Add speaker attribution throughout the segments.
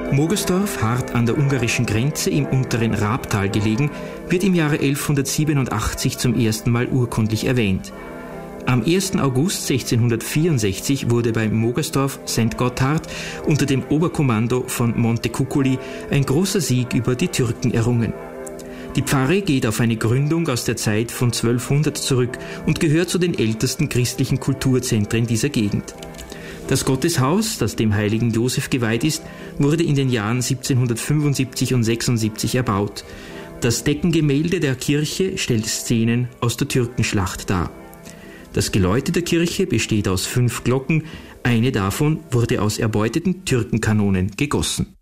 Speaker 1: Mogersdorf, hart an der ungarischen Grenze im unteren Rabtal gelegen, wird im Jahre 1187 zum ersten Mal urkundlich erwähnt. Am 1. August 1664 wurde bei Mogersdorf St. Gotthard unter dem Oberkommando von Montecuccoli ein großer Sieg über die Türken errungen. Die Pfarre geht auf eine Gründung aus der Zeit von 1200 zurück und gehört zu den ältesten christlichen Kulturzentren dieser Gegend. Das Gotteshaus, das dem heiligen Josef geweiht ist, wurde in den Jahren 1775 und 76 erbaut. Das Deckengemälde der Kirche stellt Szenen aus der Türkenschlacht dar. Das Geläute der Kirche besteht aus 5 Glocken, eine davon wurde aus erbeuteten Türkenkanonen gegossen.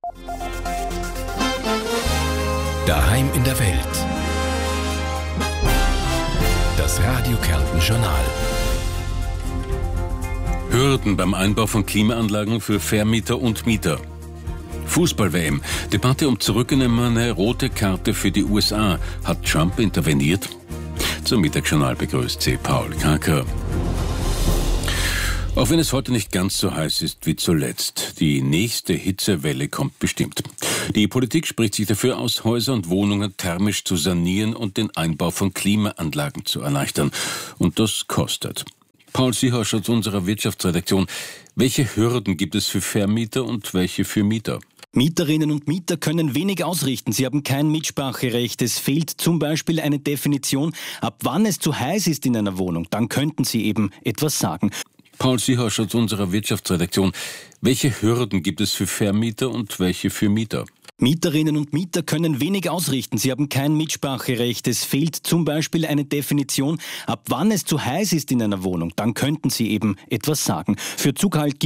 Speaker 2: Daheim in der Welt. Das Radio Kärnten Journal.
Speaker 3: Hürden beim Einbau von Klimaanlagen für Vermieter und Mieter. Fußball-WM. Debatte um zurückgenommene rote Karte für die USA. Hat Trump interveniert? Zum Mittagsjournal begrüßt Sie Paul Kaker. Auch wenn es heute nicht ganz so heiß ist wie zuletzt, die nächste Hitzewelle kommt bestimmt. Die Politik spricht sich dafür aus, Häuser und Wohnungen thermisch zu sanieren und den Einbau von Klimaanlagen zu erleichtern. Und das kostet. Paul Siehasch aus unserer Wirtschaftsredaktion. Welche Hürden gibt es für Vermieter und welche für Mieter?
Speaker 4: Mieterinnen und Mieter können wenig ausrichten. Sie haben kein Mitspracherecht. Es fehlt zum Beispiel eine Definition, ab wann es zu heiß ist in einer Wohnung. Dann könnten sie eben etwas sagen.
Speaker 3: Paul Siehasch aus unserer Wirtschaftsredaktion. Welche Hürden gibt es für Vermieter und welche für Mieter?
Speaker 4: Mieterinnen und Mieter können wenig ausrichten. Sie haben kein Mitspracherecht. Es fehlt zum Beispiel eine Definition, ab wann es zu heiß ist in einer Wohnung. Dann könnten sie eben etwas sagen. Für Zug halt